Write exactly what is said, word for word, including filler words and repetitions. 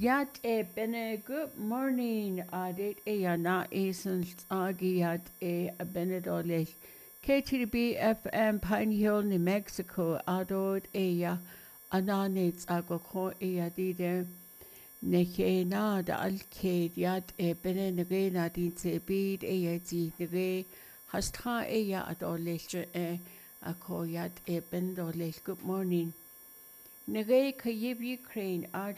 Yat e bene good morning adit e yana esan agi yat e benedole K T B F M Pine Hill, New Mexico adod e ya ananits agoko e adide neke na da alke yat e bene nege na din se bid e yati nege hastra e ya adole e ako yat e bendole good morning Nege Kyiv Ukraine